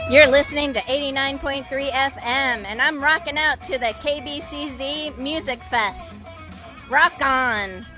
You're listening to 89.3 FM, and I'm rocking out to the KBCZ Music Fest. Rock on!